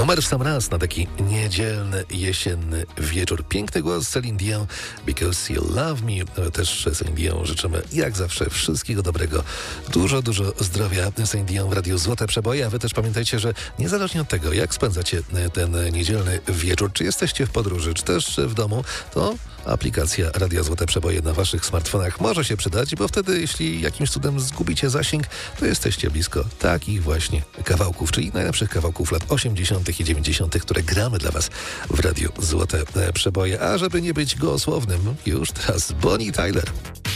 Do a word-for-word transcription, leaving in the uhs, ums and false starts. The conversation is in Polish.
Numer w sam raz na taki niedzielny, jesienny wieczór. Piękny głos Celine Dion, Because You Love Me. Też Celine Dion życzymy jak zawsze wszystkiego dobrego. Dużo, dużo zdrowia. Celine Dion w Radiu Złote Przeboje. A wy też pamiętajcie, że niezależnie od tego, jak spędzacie ten niedzielny wieczór, czy jesteście w podróży, czy też w domu, to aplikacja Radia Złote Przeboje na waszych smartfonach może się przydać, bo wtedy, jeśli jakimś cudem zgubicie zasięg, to jesteście blisko takich właśnie kawałków, czyli najlepszych kawałków lat osiemdziesiątych i dziewięćdziesiątych, które gramy dla was w Radiu Złote Przeboje. A żeby nie być gołosłownym, już teraz Bonnie Tyler.